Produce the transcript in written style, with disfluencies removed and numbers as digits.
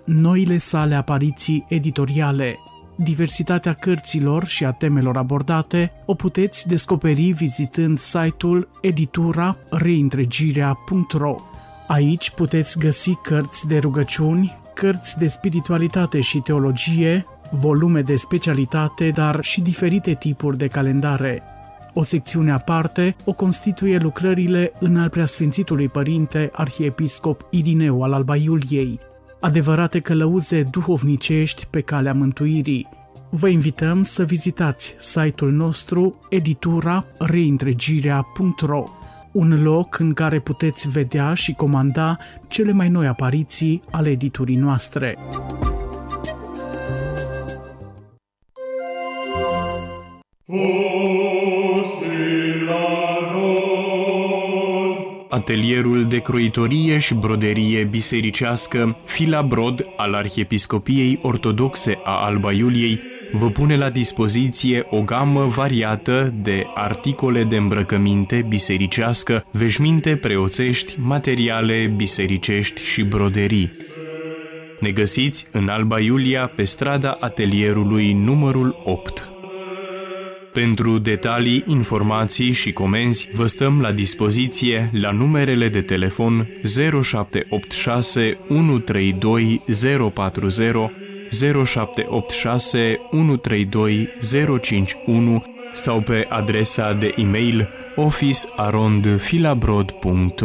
noile sale apariții editoriale. Diversitatea cărților și a temelor abordate o puteți descoperi vizitând site-ul editurareîntregirea.ro. Aici puteți găsi cărți de rugăciuni, cărți de spiritualitate și teologie, volume de specialitate, dar și diferite tipuri de calendare. O secțiune aparte o constituie lucrările în al Preasfințitului Părinte Arhiepiscop Irineu al Alba Iuliei, adevărate călăuze duhovnicești pe calea mântuirii. Vă invităm să vizitați site-ul nostru editurareîntregirea.ro, un loc în care puteți vedea și comanda cele mai noi apariții ale editurii noastre. Atelierul de croitorie și broderie bisericească Fila Brod al Arhiepiscopiei Ortodoxe a Alba Iuliei vă pune la dispoziție o gamă variată de articole de îmbrăcăminte bisericească, veșminte preoțești, materiale bisericești și broderii. Ne găsiți în Alba Iulia pe strada Atelierului numărul 8. Pentru detalii, informații și comenzi vă stăm la dispoziție la numerele de telefon 0786 132 040, 0786 132 051 sau pe adresa de e-mail office@filabrod.ro.